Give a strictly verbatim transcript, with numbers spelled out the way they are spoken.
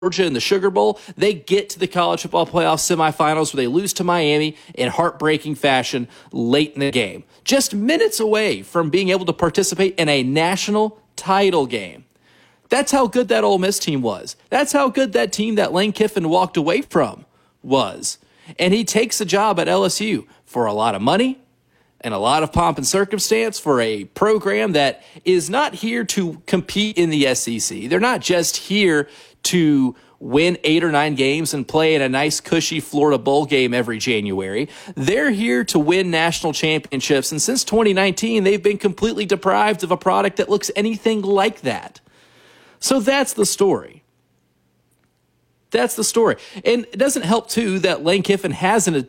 Georgia in the Sugar Bowl, they get to the college football playoff semifinals where they lose to Miami in heartbreaking fashion late in the game. Just minutes away from being able to participate in a national title game. That's how good that Ole Miss team was. That's how good that team that Lane Kiffin walked away from was. And he takes a job at L S U for a lot of money and a lot of pomp and circumstance for a program that is not here to compete in the S E C. They're not just here to win eight or nine games and play in a nice, cushy Florida Bowl game every January. They're here to win national championships, and since twenty nineteen, they've been completely deprived of a product that looks anything like that. So that's the story. That's the story. And it doesn't help, too, that Lane Kiffin has an